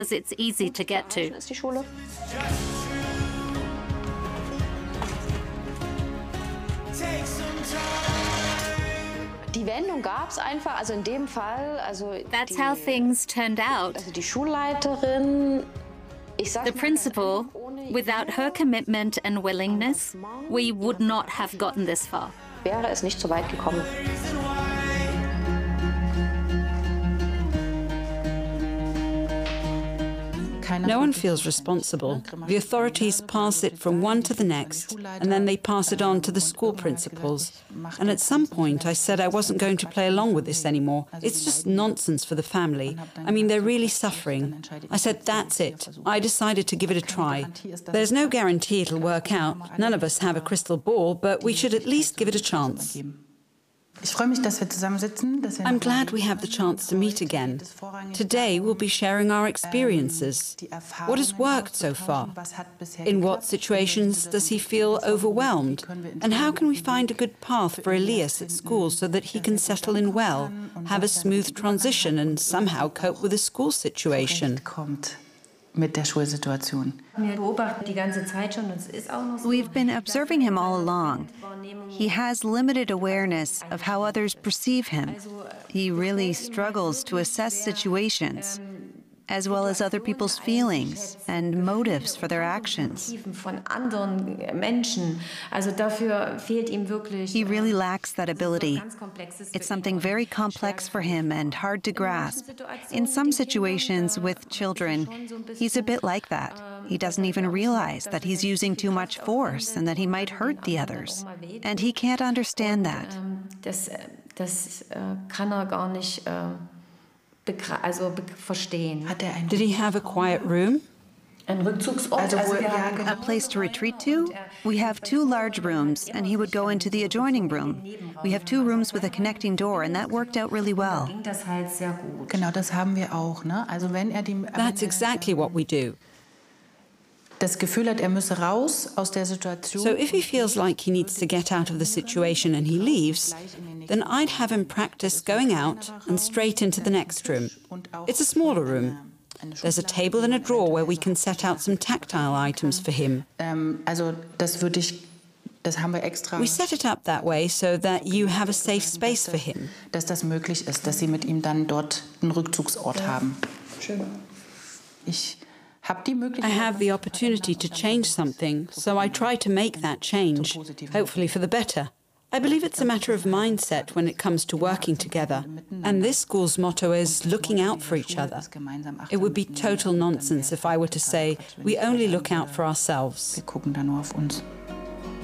it's easy to get to. Die Wendung gab's einfach, also in dem Fall, That's how things turned out. die Schulleiterin, The principal, without her commitment and willingness, we would not have gotten this far. wäre es nicht so weit gekommen. No one feels responsible. The authorities pass it from one to the next, and then they pass it on to the school principals. And at some point I said I wasn't going to play along with this anymore. It's just nonsense for the family. I mean, they're really suffering. I said, that's it. I decided to give it a try. There's no guarantee it'll work out. None of us have a crystal ball, but we should at least give it a chance. I'm glad we have the chance to meet again. Today we'll be sharing our experiences. What has worked so far? In what situations does he feel overwhelmed? And how can we find a good path for Elias at school so that he can settle in well, have a smooth transition and somehow cope with the school situation? Mit der Schulsituation. We've been observing him all along. He has limited awareness of how others perceive him. He really struggles to assess situations, as well as other people's feelings and motives for their actions. He really lacks that ability. It's something very complex for him and hard to grasp. In some situations with children, he's a bit like that. He doesn't even realize that he's using too much force and that he might hurt the others. And he can't understand that. Did he have a quiet room? A place to retreat to? We have 2 large rooms, and he would go into the adjoining room. We have 2 rooms with a connecting door, and that worked out really well. That's exactly what we do. Das Gefühl hat, müsse raus aus der Situation. So if he feels like he needs to get out of the situation and he leaves, then I'd have him practice going out and straight into the next room. It's a smaller room. There's a table and a drawer where we can set out some tactile items for him. Das haben wir extra. We set it up that way so that you have a safe space for him. Dass das möglich ist, dass Sie mit ihm dann dort einen Rückzugsort haben. I have the opportunity to change something, so I try to make that change, hopefully for the better. I believe it's a matter of mindset when it comes to working together, and this school's motto is looking out for each other. It would be total nonsense if I were to say we only look out for ourselves. Wir gucken da nur auf uns.